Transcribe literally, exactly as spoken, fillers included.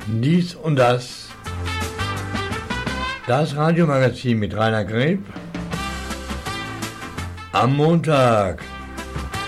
Dies und das. Das Radiomagazin mit Rainer Greb am Montag.